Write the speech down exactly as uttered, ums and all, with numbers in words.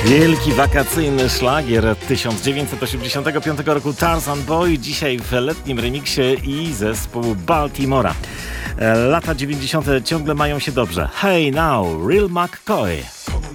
Wielki wakacyjny szlagier tysiąc dziewięćset osiemdziesiątego piątego roku Tarzan Boy, dzisiaj w letnim remiksie i zespołu Baltimora. Lata dziewięćdziesiąte ciągle mają się dobrze. Hey now, Real McCoy.